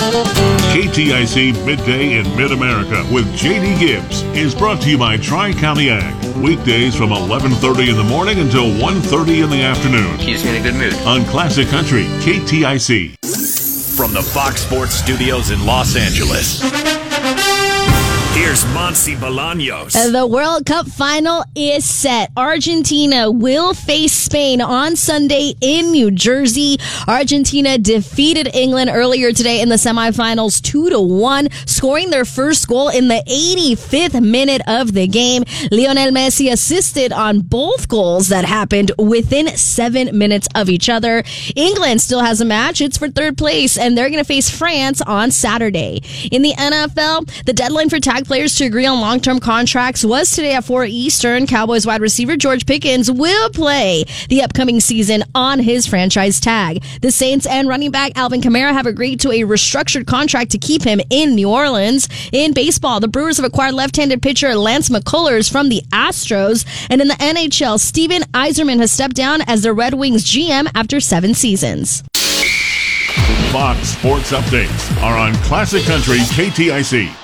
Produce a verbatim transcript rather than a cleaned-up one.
K T I C Midday in Mid-America with J D Gibbs is brought to you by Tri-County Ag. Weekdays from eleven thirty in the morning until one thirty in the afternoon. Keeps me in a good mood. On Classic Country, K T I C. From the Fox Sports Studios in Los Angeles, here's Monse Bolaños. The World Cup final is set. Argentina will face Spain on Sunday in New Jersey. Argentina defeated England earlier today in the semifinals two to one, scoring their first goal in the eighty-fifth minute of the game. Lionel Messi assisted on both goals that happened within seven minutes of each other. England still has a match. It's for third place, and they're going to face France on Saturday. In the N F L, the deadline for tag players to agree on long-term contracts was today at four Eastern. Cowboys wide receiver George Pickens will play the upcoming season on his franchise tag. The Saints and running back Alvin Kamara have agreed to a restructured contract to keep him in New Orleans. In baseball, the Brewers have acquired left-handed pitcher Lance McCullers from the Astros. And in the N H L, Steven Yzerman has stepped down as the Red Wings G M after seven seasons. Fox Sports Updates are on Classic Country K T I C.